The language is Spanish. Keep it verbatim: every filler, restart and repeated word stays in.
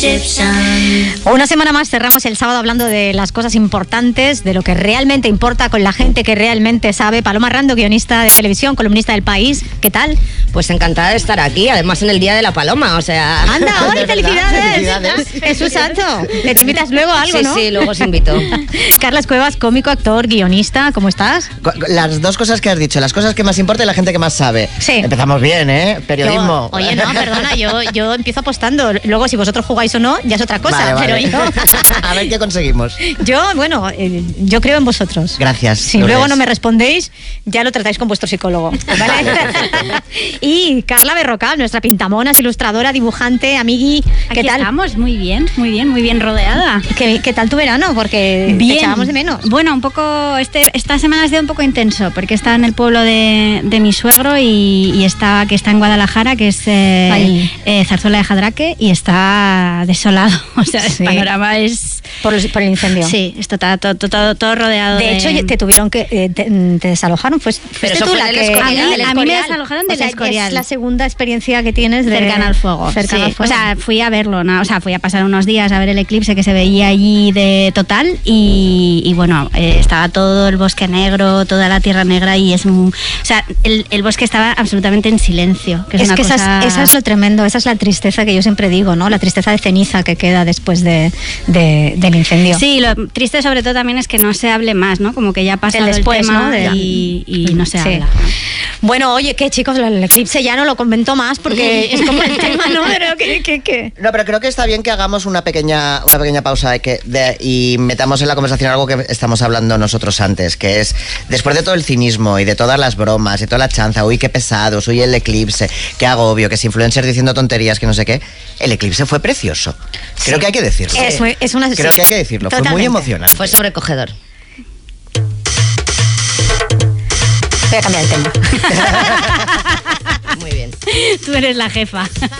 Egyptian. Una semana más cerramos el sábado hablando de las cosas importantes, de lo que realmente importa, con la gente que realmente sabe. Paloma Rando, guionista de televisión, columnista del País. ¿Qué tal? Pues encantada de estar aquí, además en el Día de la Paloma, o sea... ¡Anda, hoy! ¡Felicidades! ¡Felicidades! ¡Jesús santo! Te invitas luego a algo, sí, ¿no? Sí, sí, luego os invito. Carlas Cuevas, cómico, actor, guionista. ¿Cómo estás? Las dos cosas que has dicho, las cosas que más importa y la gente que más sabe. Sí. Empezamos bien, ¿eh? Periodismo. Yo, oye, no, perdona, yo, yo empiezo apostando. Luego, si vosotros jugáis o no, ya es otra cosa. Vale, vale. Pero yo... A ver qué conseguimos. Yo, bueno, eh, yo creo en vosotros. Gracias. Si Lourdes. luego no me respondéis, ya lo tratáis con vuestro psicólogo, ¿vale? Y Carla Berrocal, nuestra pintamonas, ilustradora, dibujante, amigui. ¿Qué Aquí tal? estamos, muy bien, muy bien, muy bien rodeada. ¿Qué, qué tal tu verano? Porque Bien. te echábamos de menos. Bueno, un poco, este, esta semana ha sido un poco intenso, porque está en el pueblo de, de mi suegro y, y está, que está en Guadalajara, que es eh, eh, Zarzuela de Jadraque, y está desolado. O sea, Sí. el panorama es... Por, los- por el incendio. Sí, esto está todo, todo, todo, todo rodeado de... De hecho, te tuvieron que... eh, te, te desalojaron. Pues, Pero fuiste eso tú fue la del que... Escorial. A mí- del a mí me Escorial. desalojaron del O sea, Escorial. Es la segunda experiencia que tienes de... cercana al fuego. Cercana sí. al fuego. O sea, fui a verlo, ¿no? O sea, fui a pasar unos días a ver el eclipse que se veía allí de total y, y bueno, eh, estaba todo el bosque negro, toda la tierra negra y es un... O sea, el, el bosque estaba absolutamente en silencio. Que es, Es una que esa, cosa... es, esa es lo tremendo, esa es la tristeza que yo siempre digo, ¿no? La tristeza de ceniza que queda después de, de- del incendio. Sí, lo triste sobre todo también es que no se hable más, ¿no? Como que ya pasa El el, después, tema ¿no? De- y, y no se Sí. habla. Bueno, oye, que chicos, el eclipse ya no lo comento más porque es como el tema, ¿no? Pero que, que, que... No, pero creo que está bien que hagamos una pequeña, una pequeña pausa de que, de- y metamos en la conversación algo que estamos hablando nosotros antes, que es, después de todo el cinismo y de todas las bromas y toda la chanza, uy, qué pesados, uy, el eclipse, qué agobio, que si influencers diciendo tonterías, que no sé qué, el eclipse fue precioso. Creo Sí. que hay que decirlo. Es, es una, Creo sí, que hay que decirlo, fue muy totalmente. emocionante. Fue sobrecogedor. Voy a cambiar el tema. Muy bien. Tú eres la jefa.